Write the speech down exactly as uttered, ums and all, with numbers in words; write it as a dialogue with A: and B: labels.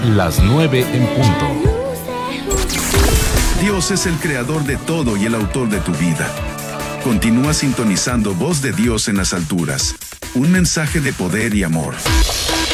A: Las nueve en punto.
B: Dios es el creador de todo y el autor de tu vida. Continúa sintonizando Voz de Dios en las alturas. Un mensaje de poder y amor.